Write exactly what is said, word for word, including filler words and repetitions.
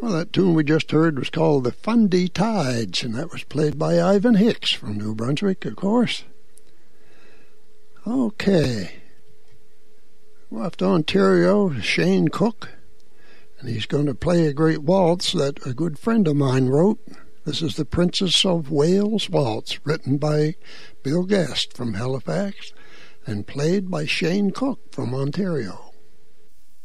Well, that tune we just heard was called The Fundy Tides, and that was played by Ivan Hicks from New Brunswick, of course. Okay. We're off to Ontario, Shane Cook, and he's going to play a great waltz that a good friend of mine wrote. This is the Princess of Wales Waltz, written by Bill Guest from Halifax and played by Shane Cook from Ontario.